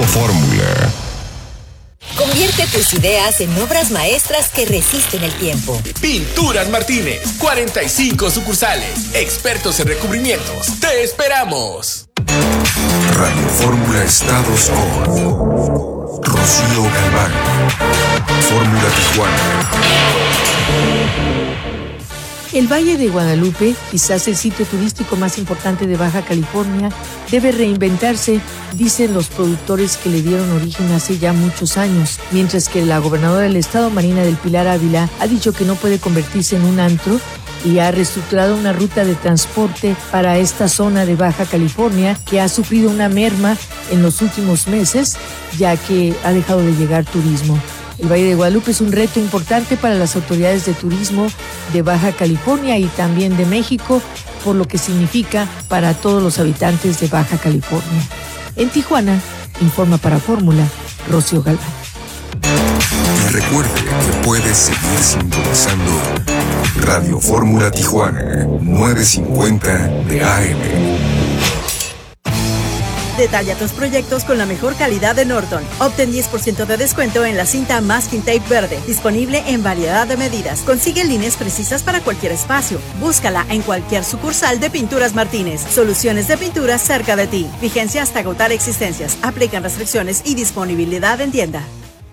Fórmula. Convierte tus ideas en obras maestras que resisten el tiempo. Pinturas Martínez, 45 sucursales, expertos en recubrimientos. ¡Te esperamos! Radio Fórmula Estados con Rocío Galván. Fórmula Tijuana. El Valle de Guadalupe, quizás el sitio turístico más importante de Baja California, debe reinventarse, dicen los productores que le dieron origen hace ya muchos años, mientras que la gobernadora del estado, Marina del Pilar Ávila, ha dicho que no puede convertirse en un antro y ha reestructurado una ruta de transporte para esta zona de Baja California que ha sufrido una merma en los últimos meses, ya que ha dejado de llegar turismo. El Valle de Guadalupe es un reto importante para las autoridades de turismo de Baja California y también de México, por lo que significa para todos los habitantes de Baja California. En Tijuana, informa para Fórmula, Rocío Galván. Y recuerde que puedes seguir sintonizando Radio Fórmula Tijuana, 950 de AM. Detalla tus proyectos con la mejor calidad de Norton. Obtén 10% de descuento en la cinta Masking Tape verde, disponible en variedad de medidas. Consigue líneas precisas para cualquier espacio. Búscala en cualquier sucursal de Pinturas Martínez. Soluciones de pintura cerca de ti. Vigencia hasta agotar existencias. Aplican restricciones y disponibilidad en tienda.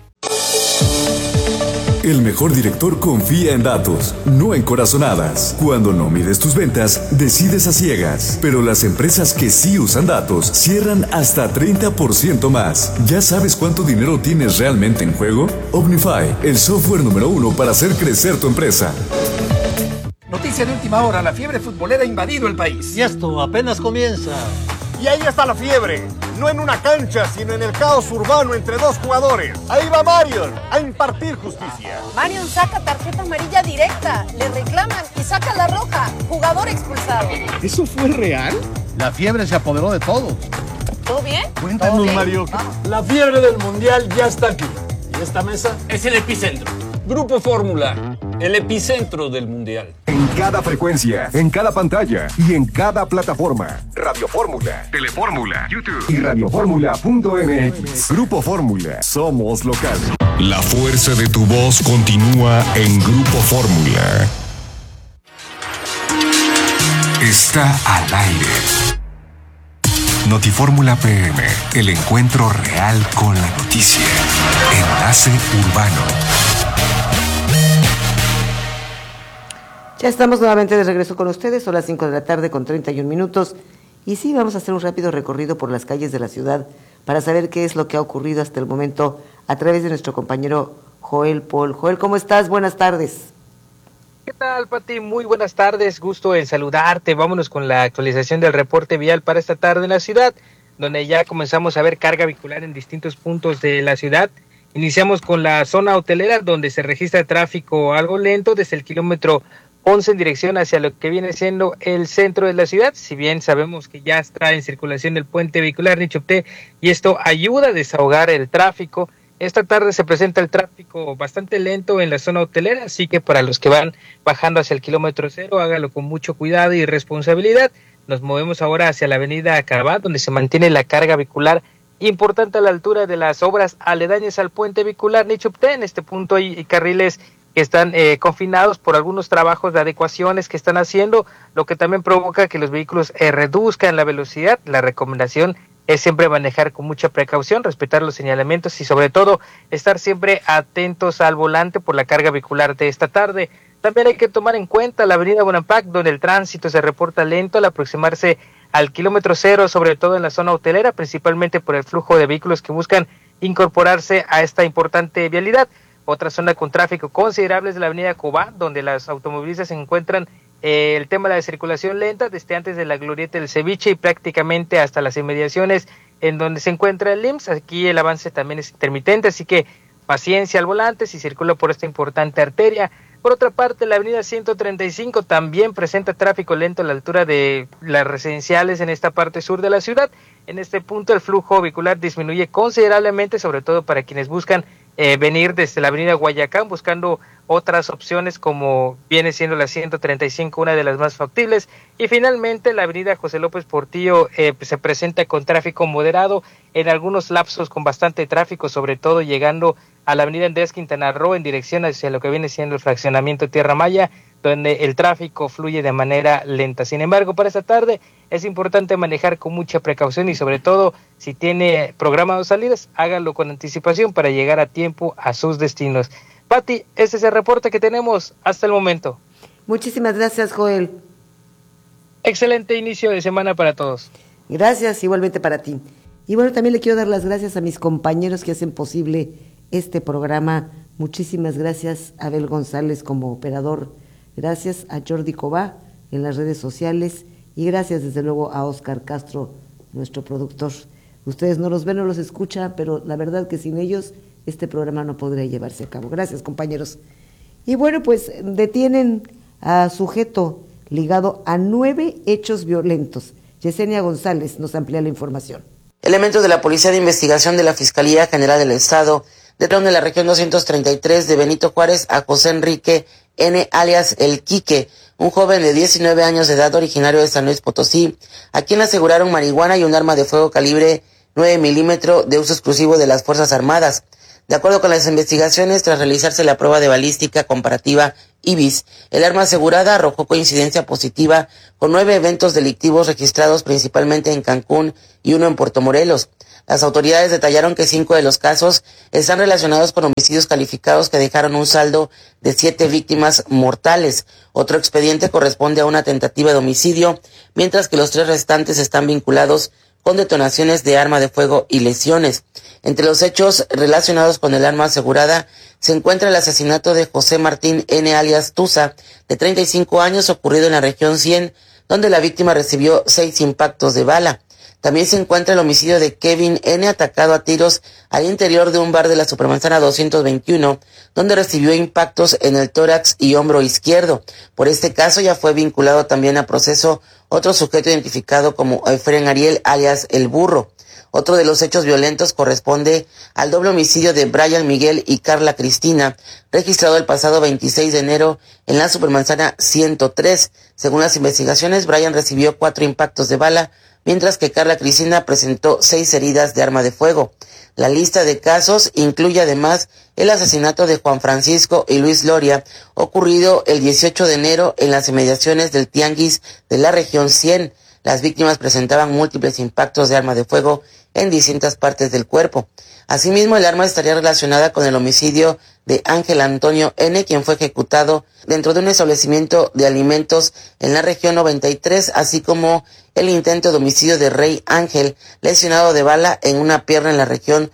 El mejor director confía en datos, no en corazonadas. Cuando no mides tus ventas, decides a ciegas. Pero las empresas que sí usan datos cierran hasta 30% más. ¿Ya sabes cuánto dinero tienes realmente en juego? Omnify, el software número 1 para hacer crecer tu empresa. Noticia de última hora, la fiebre futbolera ha invadido el país. Y esto apenas comienza. Y ahí está la fiebre, no en una cancha, sino en el caos urbano entre dos jugadores. Ahí va Marion a impartir justicia. Marion saca tarjeta amarilla directa, le reclaman y saca la roja. Jugador expulsado. ¿Eso fue real? La fiebre se apoderó de todos. ¿Todo bien? Cuéntanos, Mario. La fiebre del mundial ya está aquí. Y esta mesa es el epicentro. Grupo Fórmula, el epicentro del mundial. En cada frecuencia, en cada pantalla y en cada plataforma. Radio Fórmula, Telefórmula, YouTube y radioformula.mx. Grupo Fórmula, somos local. La fuerza de tu voz continúa en Grupo Fórmula. Está al aire. Notifórmula PM, el encuentro real con la noticia. Enlace Urbano. Ya estamos nuevamente de regreso con ustedes, son las 5 de la tarde con 31 minutos. Y sí, vamos a hacer un rápido recorrido por las calles de la ciudad para saber qué es lo que ha ocurrido hasta el momento a través de nuestro compañero Joel Paul. Joel, ¿cómo estás? Buenas tardes. ¿Qué tal, Pati? Muy buenas tardes, gusto en saludarte. Vámonos con la actualización del reporte vial para esta tarde en la ciudad, donde ya comenzamos a ver carga vehicular en distintos puntos de la ciudad. Iniciamos con la zona hotelera, donde se registra tráfico algo lento desde el kilómetro 11 en dirección hacia lo que viene siendo el centro de la ciudad, si bien sabemos que ya está en circulación el puente vehicular Nichupté y esto ayuda a desahogar el tráfico. Esta tarde se presenta el tráfico bastante lento en la zona hotelera, así que para los que van bajando hacia el kilómetro 0, hágalo con mucho cuidado y responsabilidad. Nos movemos ahora hacia la avenida Carabá, donde se mantiene la carga vehicular importante a la altura de las obras aledañas al puente vehicular Nichupté. En este punto hay carriles que están confinados por algunos trabajos de adecuaciones que están haciendo, lo que también provoca que los vehículos reduzcan la velocidad. La recomendación es siempre manejar con mucha precaución, respetar los señalamientos y sobre todo estar siempre atentos al volante por la carga vehicular de esta tarde. También hay que tomar en cuenta la avenida Bonampak, donde el tránsito se reporta lento al aproximarse al kilómetro 0, sobre todo en la zona hotelera, principalmente por el flujo de vehículos que buscan incorporarse a esta importante vialidad. Otra zona con tráfico considerable es la avenida Cobá, donde las automovilistas se encuentran el tema de la circulación lenta desde antes de la glorieta del Ceviche y prácticamente hasta las inmediaciones en donde se encuentra el IMSS. Aquí el avance también es intermitente, así que paciencia al volante si circula por esta importante arteria. Por otra parte, la avenida 135 también presenta tráfico lento a la altura de las residenciales en esta parte sur de la ciudad. En este punto el flujo vehicular disminuye considerablemente, sobre todo para quienes buscan venir desde la avenida Guayacán buscando otras opciones como viene siendo la 135, una de las más factibles, y finalmente la avenida José López Portillo se presenta con tráfico moderado, en algunos lapsos con bastante tráfico, sobre todo llegando a la avenida Andrés Quintana Roo en dirección hacia lo que viene siendo el fraccionamiento Tierra Maya, donde el tráfico fluye de manera lenta. Sin embargo, para esta tarde es importante manejar con mucha precaución y sobre todo si tiene programado salidas, háganlo con anticipación para llegar a tiempo a sus destinos. Pati, este es el reporte que tenemos hasta el momento. Muchísimas gracias, Joel. Excelente inicio de semana para todos. Gracias, igualmente para ti. Y bueno, también le quiero dar las gracias a mis compañeros que hacen posible este programa. Muchísimas gracias a Abel González como operador. Gracias a Jordi Cobá en las redes sociales y gracias desde luego a Oscar Castro, nuestro productor. Ustedes no los ven, no los escuchan, pero la verdad que sin ellos este programa no podría llevarse a cabo. Gracias, compañeros. Y bueno, pues detienen a sujeto ligado a 9 hechos violentos. Yesenia González nos amplía la información. Elementos de la Policía de Investigación de la Fiscalía General del Estado detuvieron en la región 233 de Benito Juárez a José Enrique N. alias El Quique, un joven de 19 años de edad originario de San Luis Potosí, a quien aseguraron marihuana y un arma de fuego calibre 9 milímetros de uso exclusivo de las Fuerzas Armadas. De acuerdo con las investigaciones, tras realizarse la prueba de balística comparativa IBIS, el arma asegurada arrojó coincidencia positiva con 9 eventos delictivos registrados principalmente en Cancún y uno en Puerto Morelos. Las autoridades detallaron que 5 de los casos están relacionados con homicidios calificados que dejaron un saldo de 7 víctimas mortales. Otro expediente corresponde a una tentativa de homicidio, mientras que los 3 restantes están vinculados con detonaciones de arma de fuego y lesiones. Entre los hechos relacionados con el arma asegurada se encuentra el asesinato de José Martín N. alias Tusa, de 35 años, ocurrido en la región 100, donde la víctima recibió 6 impactos de bala. También se encuentra el homicidio de Kevin N., atacado a tiros al interior de un bar de la Supermanzana 221, donde recibió impactos en el tórax y hombro izquierdo. Por este caso ya fue vinculado también a proceso otro sujeto identificado como Efren Ariel, alias El Burro. Otro de los hechos violentos corresponde al doble homicidio de Brian Miguel y Carla Cristina, registrado el pasado 26 de enero en la Supermanzana 103. Según las investigaciones, Brian recibió 4 impactos de bala, mientras que Carla Cristina presentó 6 heridas de arma de fuego. La lista de casos incluye además el asesinato de Juan Francisco y Luis Loria, ocurrido el 18 de enero en las inmediaciones del Tianguis de la región 100. Las víctimas presentaban múltiples impactos de arma de fuego en distintas partes del cuerpo. Asimismo, el arma estaría relacionada con el homicidio de Ángel Antonio N., quien fue ejecutado dentro de un establecimiento de alimentos en la región 93, así como el intento de homicidio de Rey Ángel, lesionado de bala en una pierna en la región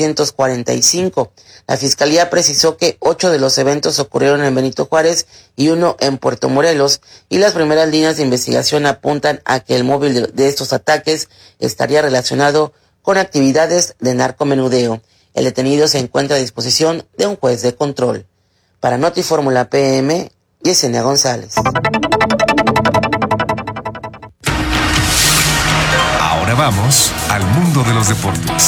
245. La Fiscalía precisó que 8 de los eventos ocurrieron en Benito Juárez y 1 en Puerto Morelos, y las primeras líneas de investigación apuntan a que el móvil de estos ataques estaría relacionado con actividades de narcomenudeo. El detenido se encuentra a disposición de un juez de control. Para Notifórmula PM, Yesenia González. Ahora vamos al mundo de los deportes.